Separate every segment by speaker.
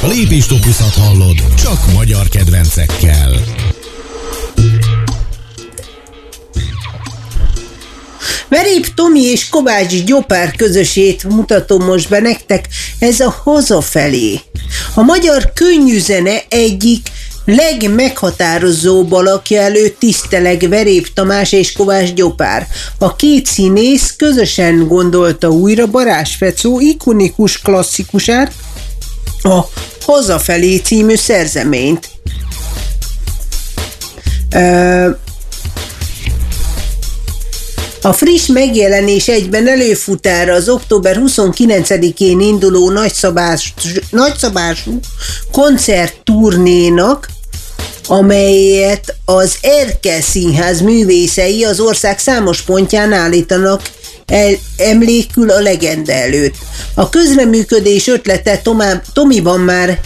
Speaker 1: A lépéstopuszat hallod, csak magyar kedvencekkel.
Speaker 2: Verép Tomi és Kovács Gyopár közösét mutatom most be nektek, ez a Hazafelé. A magyar könnyűzene egyik legmeghatározóbb alakja előtt tiszteleg Verép Tamás és Kovács Gyopár. A két színész közösen gondolta újra Balázs Fecó ikonikus klasszikusát, a Hazafelé című szerzeményt. A friss megjelenés egyben előfutára az október 29-én induló nagyszabású koncertturnénak, amelyet az Erkel Színház művészei az ország számos pontján állítanak emlékül a legenda előtt. A közreműködés ötlete Tomiban már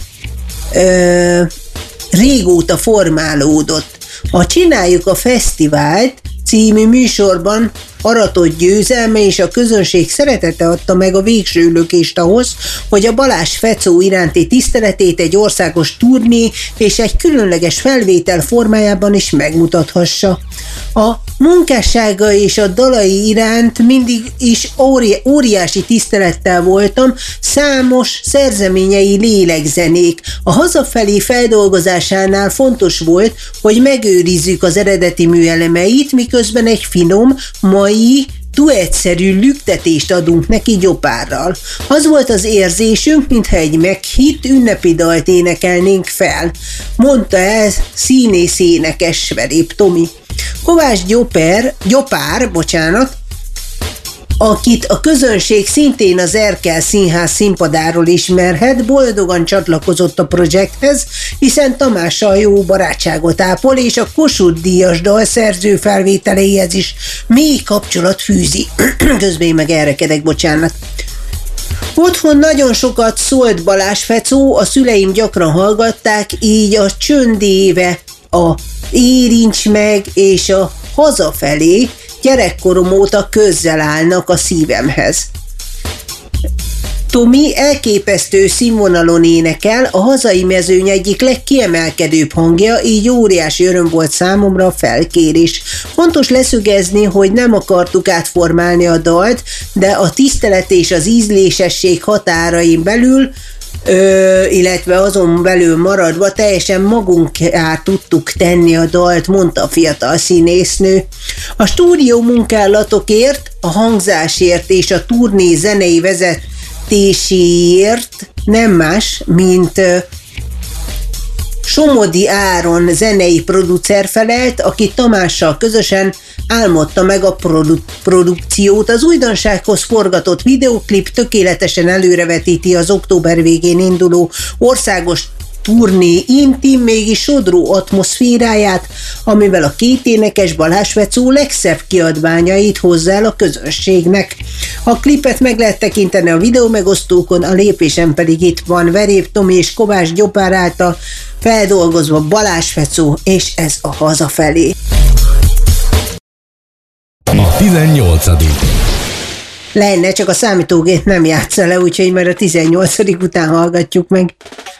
Speaker 2: régóta formálódott. A Csináljuk a Fesztivált című műsorban aratott győzelme és a közönség szeretete adta meg a végső lökést ahhoz, hogy a Balázs Fecó iránti tiszteletét egy országos turné és egy különleges felvétel formájában is megmutathassa. A munkássága és a dalai iránt mindig is óriási tisztelettel voltam, számos szerzeményei lélegzenék. A Hazafelé feldolgozásánál fontos volt, hogy megőrizzük az eredeti műelemeit, miközben egy finom, mai, duettszerű lüktetést adunk neki Gyopárral. Az volt az érzésünk, mintha egy meghitt ünnepi dalt énekelnénk fel, mondta ez színész-énekes Verép Tomi. Kovács Gyopár, akit a közönség szintén az Erkel Színház színpadáról ismerhet, boldogan csatlakozott a projekthez, hiszen Tamással jó barátságot ápol, és a Kossuth-díjas dalszerző felvételéhez is mély kapcsolat fűzi. Közben én meg elrekedek, bocsánat. Otthon nagyon sokat szólt Balázs Fecó, a szüleim gyakran hallgatták, így a Csöndéve, a Érints meg és a Hazafelé gyerekkorom óta közel állnak a szívemhez. Tomi elképesztő színvonalon énekel, a hazai mezőny egyik legkiemelkedőbb hangja, így óriási öröm volt számomra a felkérés. Fontos leszögezni, hogy nem akartuk átformálni a dalt, de a tisztelet és az ízlésesség határain belül illetve azon belül maradva teljesen magunká tudtuk tenni a dalt, mondta a fiatal színésznő. A stúdió munkálatokért, a hangzásért és a turné zenei vezetéséért nem más, mint Somodi Áron zenei producer felelt, aki Tamással közösen álmodta meg a produkciót. Az újdonsághoz forgatott videoklip tökéletesen előrevetíti az október végén induló országos turné intim, mégis sodró atmoszféráját, amivel a két énekes Balázs Fecó legszebb kiadványait hozzá el a közönségnek. A klipet meg lehet tekinteni a videó megosztókon, a lépésen pedig itt van Verép Tomi és Kovács Gyopár által feldolgozva Balázs Fecó, és ez a Hazafelé.
Speaker 1: A 18.
Speaker 2: Lenne, csak a számítógép nem játsza le, úgyhogy már a 18. után hallgatjuk meg.